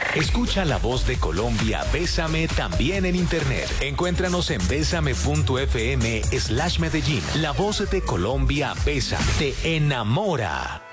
Escucha La Voz de Colombia, Bésame también en internet. Encuéntranos en besame.fm/Medellín. La Voz de Colombia, Bésame, te enamora.